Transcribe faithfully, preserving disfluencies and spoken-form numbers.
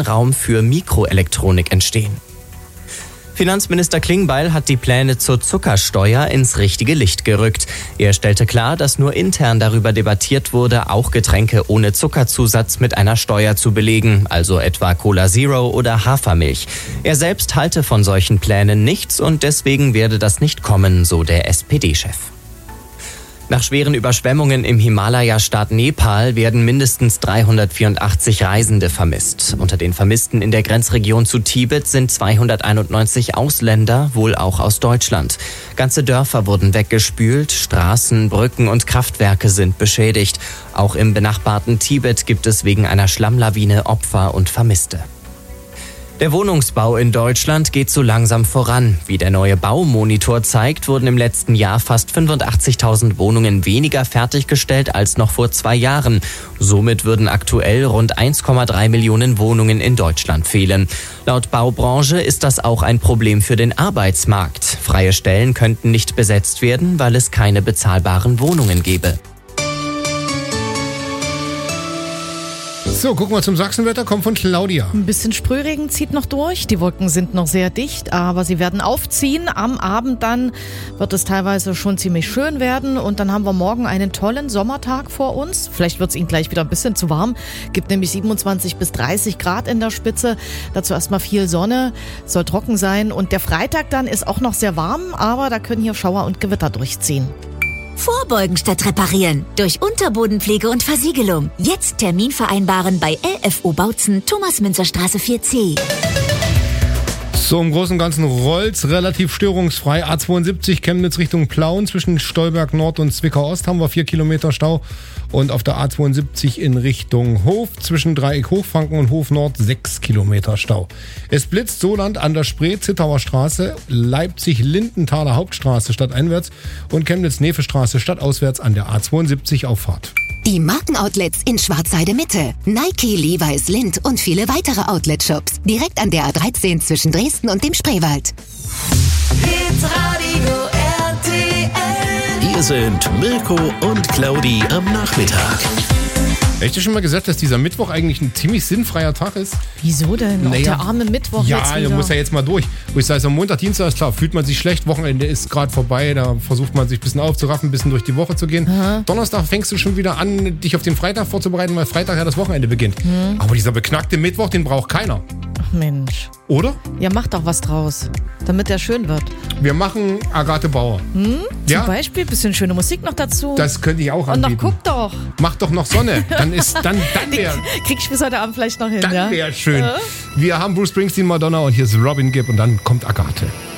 Raum für Mikroelektronik entstehen. Finanzminister Klingbeil hat die Pläne zur Zuckersteuer ins richtige Licht gerückt. Er stellte klar, dass nur intern darüber debattiert wurde, auch Getränke ohne Zuckerzusatz mit einer Steuer zu belegen, also etwa Cola Zero oder Hafermilch. Er selbst halte von solchen Plänen nichts und deswegen werde das nicht kommen, so der S P D-Chef. Nach schweren Überschwemmungen im Himalaya-Staat Nepal werden mindestens dreihundertvierundachtzig Reisende vermisst. Unter den Vermissten in der Grenzregion zu Tibet sind zweihunderteinundneunzig Ausländer, wohl auch aus Deutschland. Ganze Dörfer wurden weggespült, Straßen, Brücken und Kraftwerke sind beschädigt. Auch im benachbarten Tibet gibt es wegen einer Schlammlawine Opfer und Vermisste. Der Wohnungsbau in Deutschland geht so langsam voran. Wie der neue Baumonitor zeigt, wurden im letzten Jahr fast fünfundachtzigtausend Wohnungen weniger fertiggestellt als noch vor zwei Jahren. Somit würden aktuell rund eins Komma drei Millionen Wohnungen in Deutschland fehlen. Laut Baubranche ist das auch ein Problem für den Arbeitsmarkt. Freie Stellen könnten nicht besetzt werden, weil es keine bezahlbaren Wohnungen gäbe. So, gucken wir zum Sachsenwetter, kommt von Claudia. Ein bisschen Sprühregen zieht noch durch. Die Wolken sind noch sehr dicht, aber sie werden aufziehen. Am Abend dann wird es teilweise schon ziemlich schön werden. Und dann haben wir morgen einen tollen Sommertag vor uns. Vielleicht wird es Ihnen gleich wieder ein bisschen zu warm. Gibt nämlich siebenundzwanzig bis dreißig Grad in der Spitze. Dazu erstmal viel Sonne, soll trocken sein. Und der Freitag dann ist auch noch sehr warm, aber da können hier Schauer und Gewitter durchziehen. Vorbeugen statt reparieren. Durch Unterbodenpflege und Versiegelung. Jetzt Termin vereinbaren bei L F O Bautzen, Thomas-Münzer-Straße vier C. So, im Großen und Ganzen rollt's relativ störungsfrei. A zweiundsiebzig Chemnitz Richtung Plauen. Zwischen Stolberg Nord und Zwickau Ost haben wir vier Kilometer Stau. Und auf der A zweiundsiebzig in Richtung Hof zwischen Dreieck Hochfranken und Hof Nord sechs Kilometer Stau. Es blitzt Soland an der Spree, Zittauer Straße, Leipzig-Lindenthaler Hauptstraße stadteinwärts und Chemnitz-Nefe-Straße stadtauswärts an der A zweiundsiebzig Auffahrt. Die Markenoutlets in Schwarzheide Mitte. Nike, Levi's, Lindt und viele weitere Outlet-Shops. Direkt an der A dreizehn zwischen Dresden und dem Spreewald. Hitradio R T L. Hier sind Mirko und Claudi am Nachmittag. Habe ich dir schon mal gesagt, dass dieser Mittwoch eigentlich ein ziemlich sinnfreier Tag ist? Wieso denn? Naja, der arme Mittwoch ja, jetzt wieder. Ja, der muss ja jetzt mal durch. Wo ich sage, so Montag, Dienstag ist klar, fühlt man sich schlecht, Wochenende ist gerade vorbei, da versucht man sich ein bisschen aufzuraffen, ein bisschen durch die Woche zu gehen. Aha. Donnerstag fängst du schon wieder an, dich auf den Freitag vorzubereiten, weil Freitag ja das Wochenende beginnt. Mhm. Aber dieser beknackte Mittwoch, den braucht keiner. Ach Mensch. Oder? Ja, mach doch was draus, damit der schön wird. Wir machen Agathe Bauer. Hm? Ja? Zum Beispiel, bisschen schöne Musik noch dazu. Das könnte ich auch Und anbieten. noch guck doch. Mach doch noch Sonne. Dann ist, dann, dann wäre... Krieg ich bis heute Abend vielleicht noch hin, Dann ja? wäre schön. Ja. Wir haben Bruce Springsteen, Madonna und hier ist Robin Gibb und dann kommt Agathe.